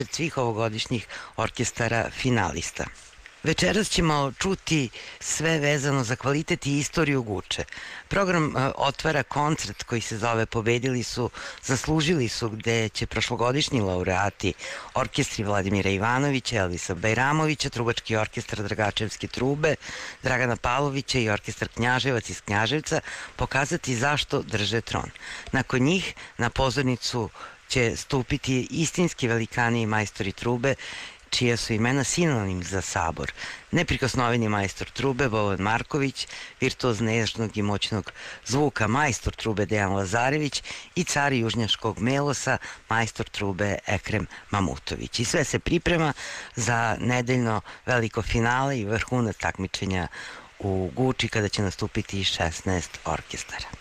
svih ovogodišnjih orkestara finalista. Večeras ćemo čuti sve vezano za kvalitet i istoriju Guče. Program otvara koncert koji se zove Pobedili su, zaslužili su, gde će prošlogodišnji laureati orkestri Vladimira Ivanovića, Elvisa Bajramovića, Trubački orkestar Dragačevske trube, Dragana Pavlovića i orkestar Knjaževac iz Knjaževca pokazati zašto drže tron. Nakon njih na pozornicu će stupiti istinski velikani i majstori trube, čija su imena sinonim za Sabor. Neprikosnoveni majstor trube Boban Marković, virtuoz nežnog i moćnog zvuka majstor trube Dejan Lazarević i car južnjačkog melosa majstor trube Ekrem Mamutović. I sve se priprema za nedeljno veliko finale i vrhunac takmičenja u Guči kada će nastupiti 16 orkestara.